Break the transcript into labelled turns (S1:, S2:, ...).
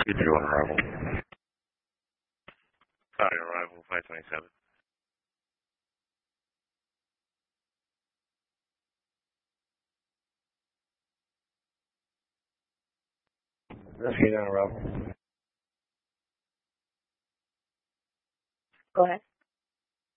S1: Get you on arrival.
S2: Sorry, arrival 527.
S1: Let's get on arrival.
S3: Go ahead.